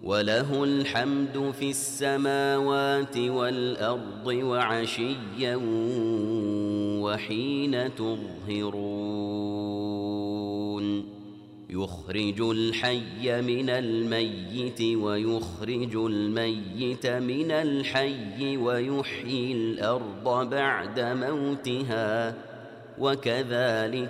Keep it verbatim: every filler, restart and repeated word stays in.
وله الحمد في السماوات والأرض وعشيا وحين تظهرون يخرج الحي من الميت ويخرج الميت من الحي ويحيي الأرض بعد موتها وكذلك